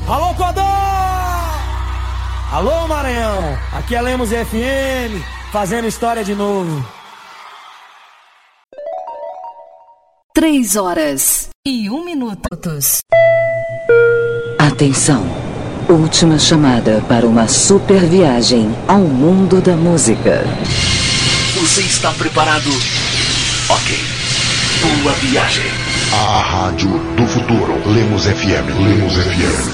Alô, Codó! Alô, Maranhão! Aqui é Lemos FM, fazendo história de novo. 3h01. Atenção! Última chamada para uma super viagem ao mundo da música. Você está preparado? Ok. Boa viagem. A rádio do futuro. Lemos FM. Lemos FM.